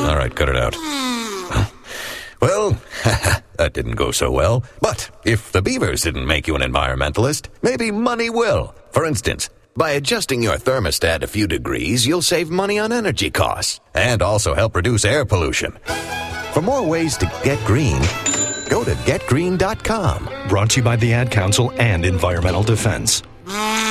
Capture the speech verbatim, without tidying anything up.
All right, cut it out. Well, that didn't go so well. But if the beavers didn't make you an environmentalist, maybe money will. For instance, by adjusting your thermostat a few degrees, you'll save money on energy costs and also help reduce air pollution. For more ways to get green, go to get green dot com. Brought to you by the Ad Council and Environmental Defense.